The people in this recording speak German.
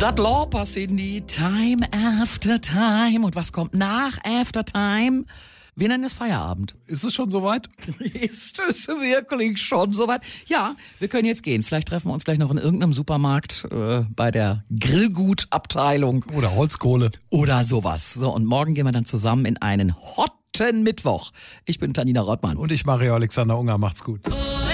Das Loper sind die Time After Time. Und was kommt nach After Time? Wir nennen es Feierabend. Ist es schon soweit? Ist es wirklich schon soweit? Ja, wir können jetzt gehen. Vielleicht treffen wir uns gleich noch in irgendeinem Supermarkt bei der Grillgutabteilung. Oder Holzkohle. Oder sowas. So, und morgen gehen wir dann zusammen in einen hotten Mittwoch. Ich bin Tanina Rottmann. Und ich, Mario Alexander Unger. Macht's gut.